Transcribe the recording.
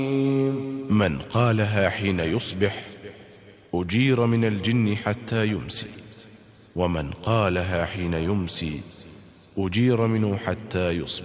من قالها حين يصبح أجير من الجن حتى يمسي، ومن قالها حين يمسي أجير منه حتى يصبح.